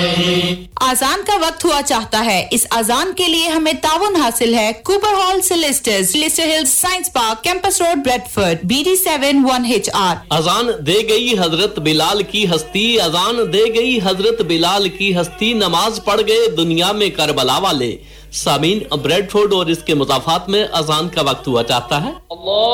आजान का वक्त हुआ चाहता है। इस आजान के लिए हमें ताउन हासिल है Cooper hall सिलिस्टर्स, Leicester hills science park, campus road, Bradford, BD7 1HR। अजान दे गई हजरत बिलाल की हस्ती, अजान दे गई हजरत बिलाल की हस्ती, नमाज पढ़ गए दुनिया में करबला वाले। सामीन, ब्रेडफोर्ड और इसके मुजाफात में अजान का वक्त हुआ चाहता है।